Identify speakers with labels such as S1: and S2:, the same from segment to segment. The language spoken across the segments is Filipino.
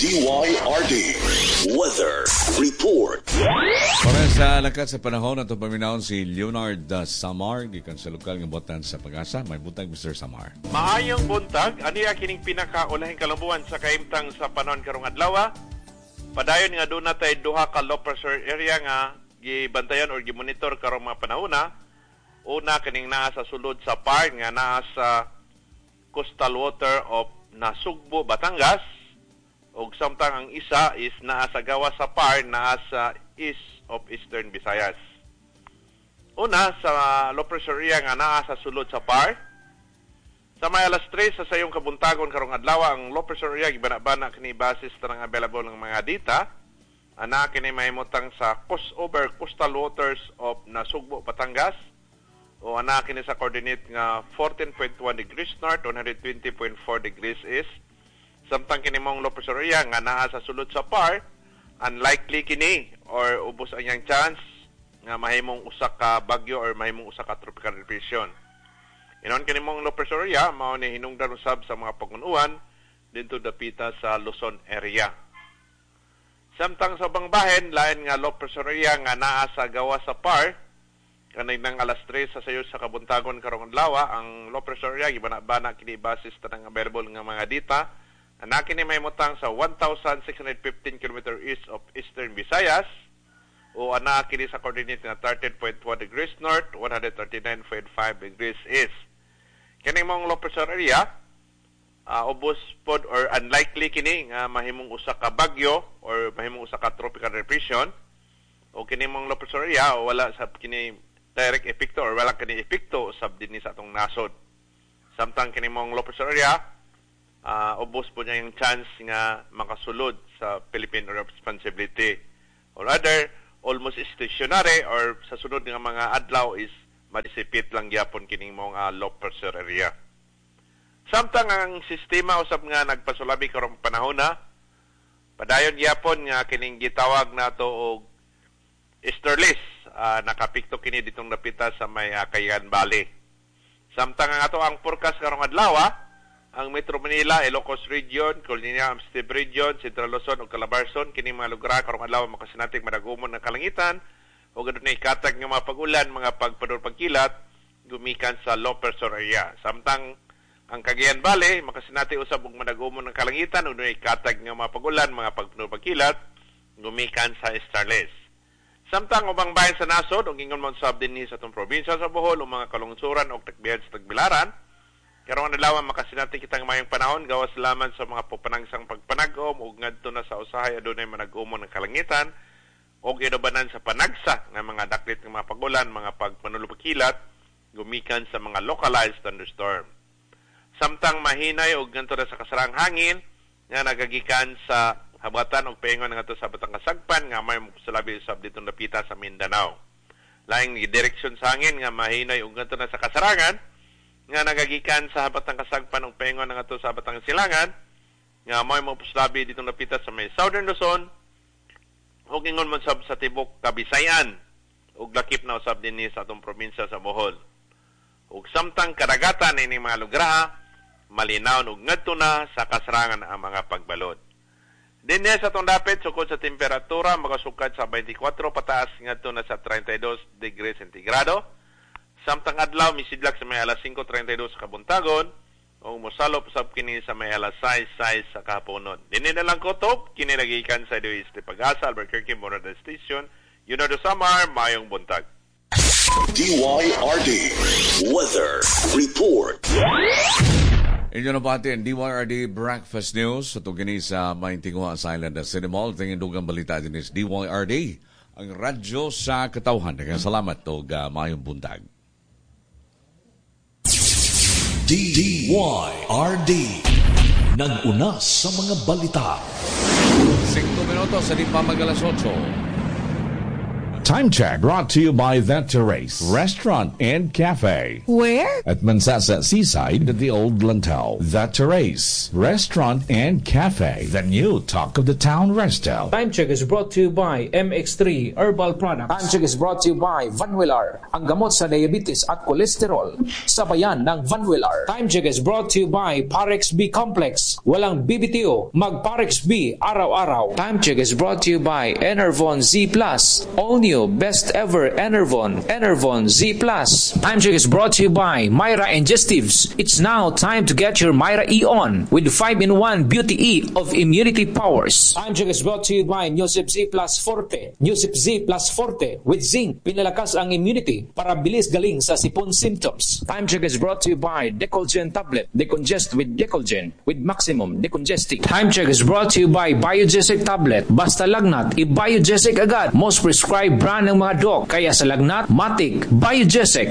S1: DYRD Weather Report.
S2: Para sa lakat sa panahon, ito paminahon si Leonard Samar, gikan sa lokal ng Botan sa Pag-asa. May buntag, Mr. Samar.
S3: Maayong buntag, aniya kining pinakaulahing kalambuan sa kaimtang sa panahon karong adlaw. Padayon nga doon natay duha ka low pressure area nga gibantayan or gimonitor karong mga panahona. Una kining naa sa sulod sa part nga naa sa coastal water of Nasugbo, Batangas. O samtang ang isa is naa sa gawa sa par, naa sa east of Eastern Visayas. Una, sa low pressure area nga naa sa sulod sa par. Sa may alas 3 sa sayong kabuntagon karong adlaw, ang low pressure area gibana-bana kini basis tanang available ng mga data. Ana kini mahimutang sa crossover coastal waters of Nasugbo, Batangas. O ana kini sa coordinate nga 14.1 degrees north, 120.4 degrees east. Samtang kini mong low pressure area nga naa sa sulod sa par, unlikely kini or ubos anyang chance nga mahimong usa ka bagyo or mahimong usa ka tropical depression. Inon kini mong low pressure area mao ni hinungdan usab sa mga pag-unuan didto dapita sa Luzon area. Samtang sa bangbahen lain nga low pressure area nga naa sa gawa sa par, kanay nang alas 3 sa sayo sa kabuntagon karong adlaw, ang low pressure area gibana-bana kini basis tanang available nga mga data. Anak kini may mutang sa 1,615 km east of Eastern Visayas o anak kini sa coordinate na 13.1 degrees north, 139.5 degrees east. Kini mong low pressure area, ubos pod or unlikely kini nga mahimong usa ka bagyo or mahimong usa ka tropical depression. O kini mong low pressure area wala sa kini direct epekto or wala kini epekto usab dinhi sa atong nasod. Samtang kini mong low pressure area, ubos po niya yung chance nga makasulod sa Philippine responsibility. Or rather, almost stationary or sa sunod nga mga adlaw is madisipit lang yapon kining mga low pressure area. Samtang ang sistema usab nga nagpasulabi karong panahon na, padayon yapon nga kining gitawag nato og easterlies, nakapikto kini ditong napita sa may Cagayan Valley. Samtang ang ato ang forecast karong adlaw, ang Metro Manila, Ilocos Region, Colinia, Amstib Region, Central Luzon ug Calabarzon kini mga lugar karong adlaw makasinatig madagumon ng kalangitan o gadto na ikatag nga mga pag-ulan, mga pagpador pagkilat gumikan sa low pressure area. Samtang ang Cagayan Valley makasinati usab og madagumon ng kalangitan ug ikatag nga mga pag-ulan, mga pagpador pagkilat gumikan sa easterlies. Samtang ubang bahin sa nasod ug ingon man sab dinhi sa atong probinsya sa Bohol ug mga kalungsuran ug tagbiyan sa Tagbilaran, karong adlaw makasinati kitang mayong panahon gawas lamang sa mga pupanangsang pagpanagom ug ngadto na sa usahay adunay manag-umon ng kalangitan ug inubanan sa panagsa nga mga daklit nga mga pag-ulan, mga pagpanulupkilat gumikan sa mga localized thunderstorm. Samtang mahinay ug ngadto na sa kasarang hangin nga nagagikan sa habatan ug paingon ngadto sa Batang Kasagpan nga may salabi usab dito napita sa Mindanao. Laing ni direksyon sa hangin nga mahinay ug ngadto na sa kasarangan nga nagagikan sa Batang Kasagpan ug paingon ngadto sa Batang Silangan nga may mapuslabi dito napita sa may Southern Luzon ug ingon man sab sa tibok Kabisayan ug lakip na usab dinhi sa atong probinsya sa Bohol. Ug samtang kadagatan ini mga lugar malinaw ug ngadto na sa kasarangan ang mga pagbalod. Dinhi sa atong dapit sukod sa temperatura makasukad sa 24 pataas ngadto na sa 32 degrees centigrado. Samtang adlaw misidlak sa may alas 5:32 sa kabuntagon o mosalop usab kini sa may alas 6:06 sa kahaponon. Dinhi na lang kutob kini nagikan sa DOST Pag-asa, Albuquerque, Monada Station. Leonard Samar, mayong buntag.
S1: DYRD Weather Report.
S2: Inyo na pati ang DYRD Breakfast News sa tugini sa Maintinguha sa Island at City Mall. Tingin dugang balita din is DYRD, ang radyo sa katawhan. Salamat o mayong buntag.
S1: DYRD nag-una sa mga balita.
S2: 5 minutos sa di pa mag alas 8.
S1: Time check brought to you by The Terrace Restaurant and Cafe.
S4: Where?
S1: At Mansasa Seaside at the Old Lantau. The Terrace Restaurant and Cafe. The new talk of the town resto.
S5: Time check is brought to you by MX3 Herbal Products.
S6: Time check is brought to you by Vanwillar, ang gamot sa diabetes at kolesterol. Sabayan ng Vanwillar.
S5: Time check is brought to you by Parex B Complex. Walang BBTO, mag Parex B araw-araw.
S6: Time check is brought to you by Enervon Z Plus. All new, best ever Enervon Z Plus.
S5: Time check is brought to you by Myra Ingestives. It's now time to get your Myra E on with 5-in-1 Beauty E of immunity powers. Time check is brought to you by Newsip Z Plus Forte. Newsip Z Plus Forte with zinc. Pinalakas ang immunity para bilis galing sa sipon symptoms. Time check is brought to you by Decolgen Tablet. Decongest with Decolgen with maximum decongesting. Time check is brought to you by Biogesic Tablet. Basta lagnat, i-Biogesic agad. Most prescribed brand ng mga doc. Kaya sa lagnat, matik, Biogesic.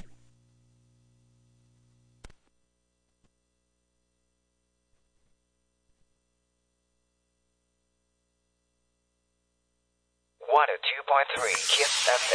S7: One 2.3 Kiss FM.